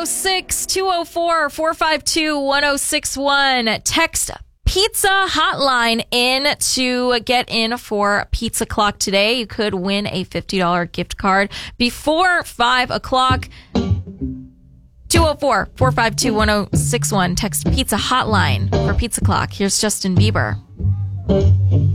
406 204 452 1061. Text Pizza Hotline in to get in for Pizza Clock today. You could win a $50 gift card before 5 o'clock. 204 452 1061. Text Pizza Hotline for Pizza Clock. Here's Justin Bieber.